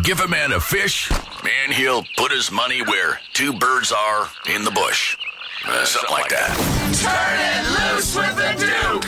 Give a man a fish, and he'll put his money where two birds are in the bush. Something like that. Turn it loose with the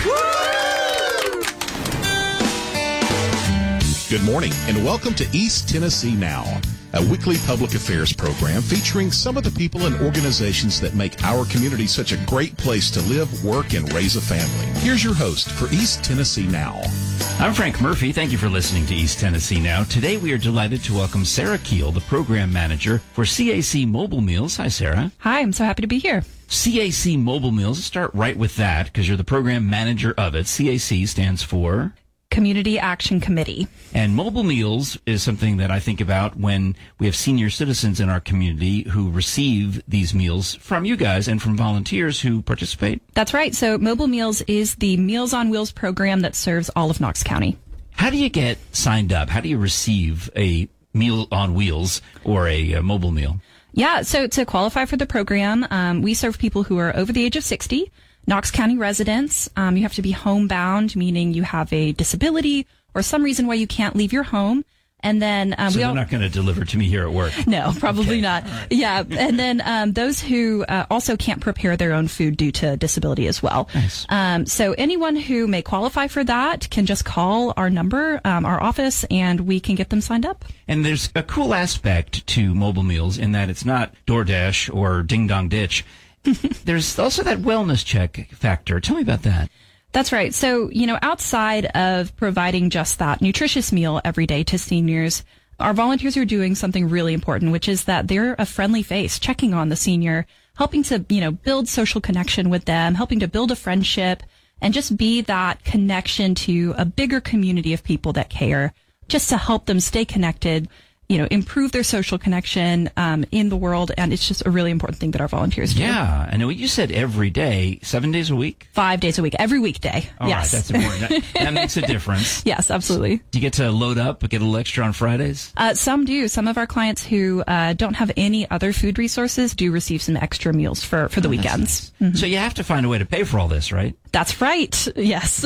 Duke! Good morning, and welcome to East Tennessee Now, a weekly public affairs program featuring some of the people and organizations that make our community such a great place to live, work, and raise a family. Here's your host for East Tennessee Now. I'm Frank Murphy. Thank you for listening to East Tennessee Now. Today we are delighted to welcome Sarah Keel, the program manager for CAC Mobile Meals. Hi, Sarah. Hi, I'm so happy to be here. CAC Mobile Meals, let's start right with that because you're the program manager of it. CAC stands for Community Action Committee. And Mobile Meals is something that I think about when we have senior citizens in our community who receive these meals from you guys and from volunteers who participate. That's right. So Mobile Meals is the Meals on Wheels program that serves all of Knox County. How do you get signed up? How do you receive a Meal on Wheels or a mobile meal? Yeah, so to qualify for the program, we serve people who are over the age of 60, Knox County residents. You have to be homebound, meaning you have a disability or some reason why you can't leave your home. And then so they're not going to deliver to me here at work. No, probably Okay. not. Right. Yeah, and then those who also can't prepare their own food due to disability as well. Nice. So anyone who may qualify for that can just call our number, our office, and we can get them signed up. And there's a cool aspect to Mobile Meals in that it's not DoorDash or Ding Dong Ditch. There's also that wellness check factor. Tell me about that. That's right. So, outside of providing just that nutritious meal every day to seniors, our volunteers are doing something really important, which is that they're a friendly face, checking on the senior, helping to, build social connection with them, helping to build a friendship, and just be that connection to a bigger community of people that care, just to help them stay connected, improve their social connection in the world. And it's just a really important thing that our volunteers do. Yeah. I know you said every day, 7 days a week? 5 days a week, every weekday. All yes. right, that's important. That makes a difference. Yes, absolutely. Do you get to load up, get a little extra on Fridays? Some do. Some of our clients who don't have any other food resources do receive some extra meals for the weekends. Nice. So you have to find a way to pay for all this, right? That's right. Yes.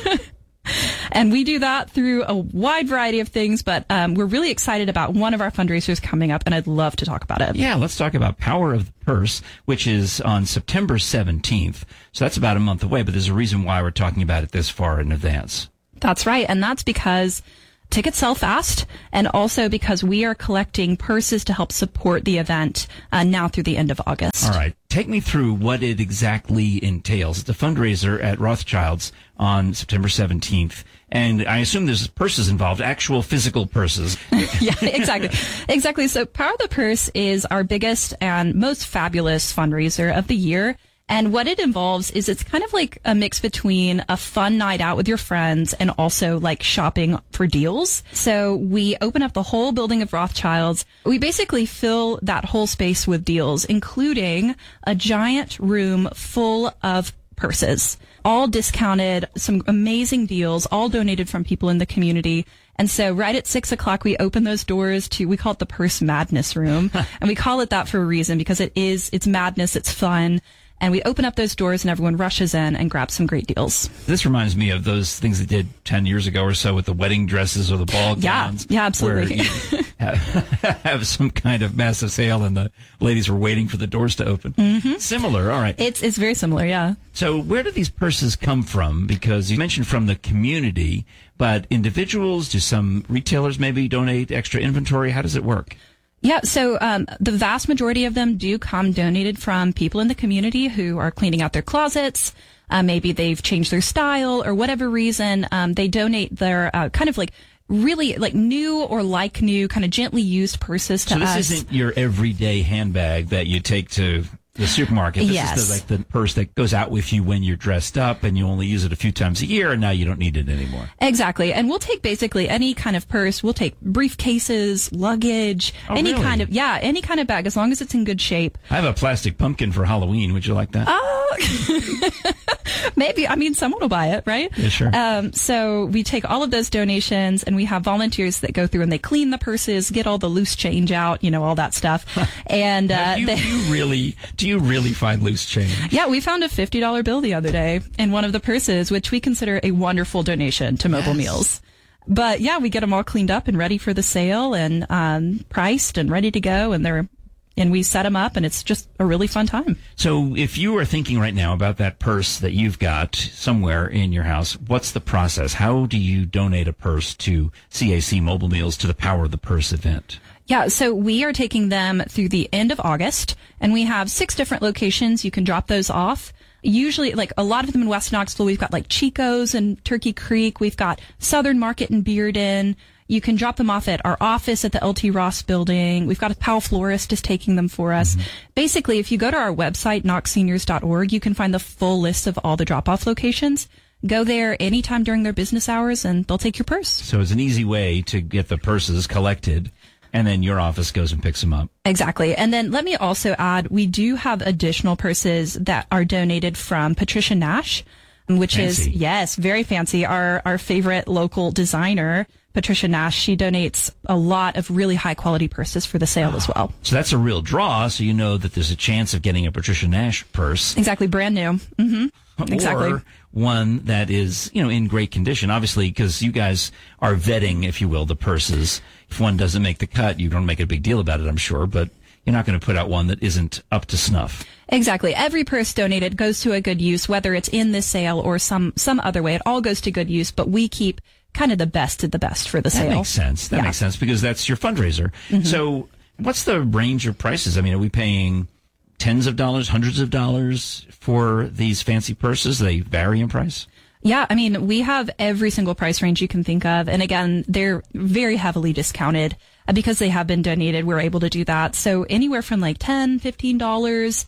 And we do that through a wide variety of things, but we're really excited about one of our fundraisers coming up, and I'd love to talk about it. Yeah, let's talk about Power of the Purse, which is on September 17th. So that's about a month away, but there's a reason why we're talking about it this far in advance. That's right, and that's because tickets sell fast, and also because we are collecting purses to help support the event now through the end of August. All right. Take me through what it exactly entails. It's a fundraiser at Rothschild's on September 17th. And I assume there's purses involved, actual physical purses. Yeah, exactly. Exactly. So Power of the Purse is our biggest and most fabulous fundraiser of the year. And what it involves is it's kind of like a mix between a fun night out with your friends and also like shopping for deals. So we open up the whole building of Rothschild's. We basically fill that whole space with deals, including a giant room full of purses, all discounted, some amazing deals, all donated from people in the community. And so right at 6:00, we open those doors we call it the Purse Madness Room. And we call it that for a reason because it's madness, it's fun. And we open up those doors and everyone rushes in and grabs some great deals. This reminds me of those things they did 10 years ago or so with the wedding dresses or the ball gowns. Yeah, absolutely. Where you have some kind of massive sale and the ladies were waiting for the doors to open. Mm-hmm. Similar, all right. It's very similar, yeah. So where do these purses come from? Because you mentioned from the community, but individuals, do some retailers maybe donate extra inventory? How does it work? Yeah, so the vast majority of them do come donated from people in the community who are cleaning out their closets. Maybe they've changed their style or whatever reason. They donate their kind of like really like new or like new kind of gently used purses to us. So this isn't your everyday handbag that you take to the supermarket. This Yes. is the purse that goes out with you when you're dressed up and you only use it a few times a year and now you don't need it anymore. Exactly. And we'll take basically any kind of purse. We'll take briefcases, luggage, any really? kind of bag, as long as it's in good shape. I have a plastic pumpkin for Halloween. Would you like that? Maybe. I mean, someone will buy it, right? Yeah, sure. So we take all of those donations and we have volunteers that go through and they clean the purses, get all the loose change out, all that stuff. And do you really find loose change? Yeah, we found a $50 bill the other day in one of the purses, which we consider a wonderful donation to Mobile Meals. But yeah, we get them all cleaned up and ready for the sale and priced and ready to go. And we set them up, and it's just a really fun time. So if you are thinking right now about that purse that you've got somewhere in your house, what's the process? How do you donate a purse to CAC Mobile Meals to the Power of the Purse event? Yeah, so we are taking them through the end of August, and we have 6 different locations. You can drop those off. Usually, like a lot of them in West Knoxville, we've got like Chico's and Turkey Creek. We've got Southern Market and Bearden. You can drop them off at our office at the LT Ross building. We've got a Powell florist is taking them for us. Mm-hmm. Basically, if you go to our website, knoxseniors.org, you can find the full list of all the drop-off locations. Go there anytime during their business hours, and they'll take your purse. So it's an easy way to get the purses collected, and then your office goes and picks them up. Exactly. And then let me also add, we do have additional purses that are donated from Patricia Nash, which fancy. Is, yes, very fancy. Our favorite local designer, Patricia Nash, she donates a lot of really high quality purses for the sale as well. So that's a real draw. So you know that there's a chance of getting a Patricia Nash purse. Exactly. Brand new. Mm-hmm. Exactly. Or one that is, in great condition. Obviously, because you guys are vetting, if you will, the purses. If one doesn't make the cut, you don't make a big deal about it, I'm sure, but you're not going to put out one that isn't up to snuff. Exactly. Every purse donated goes to a good use, whether it's in this sale or some other way. It all goes to good use, but we keep kind of the best of the best for the sale. That makes sense. That makes sense because that's your fundraiser. Mm-hmm. So what's the range of prices? I mean, are we paying tens of dollars, hundreds of dollars for these fancy purses? They vary in price? Yeah, I mean, we have every single price range you can think of. And again, they're very heavily discounted because they have been donated. We're able to do that. So anywhere from like $10, $15,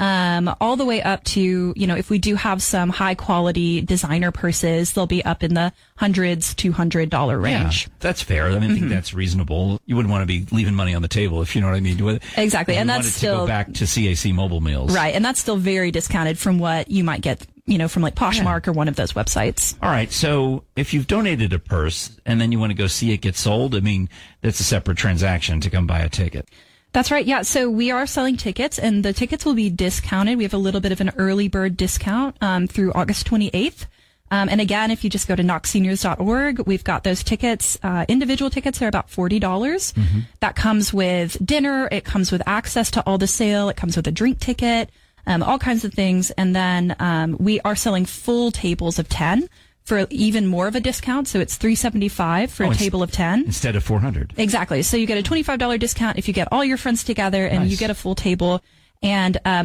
all the way up to, if we do have some high quality designer purses, they'll be up in the hundreds, $200 range. Yeah, that's fair. I mean, I think that's reasonable. You wouldn't want to be leaving money on the table, if you know what I mean. Exactly. And that's still to go back to CAC Mobile Meals. Right. And that's still very discounted from what you might get, from like Poshmark or one of those websites. All right. So if you've donated a purse and then you want to go see it get sold, I mean, that's a separate transaction to come buy a ticket. That's right. Yeah. So we are selling tickets, and the tickets will be discounted. We have a little bit of an early bird discount through August 28th. And again, if you just go to knoxseniors.org, we've got those tickets. Individual tickets are about $40. Mm-hmm. That comes with dinner. It comes with access to all the sale. It comes with a drink ticket, all kinds of things. And then we are selling full tables of 10. For even more of a discount, so it's $375 for a table of 10 instead of $400. Exactly. So you get a $25 discount if you get all your friends together, and you get a full table. And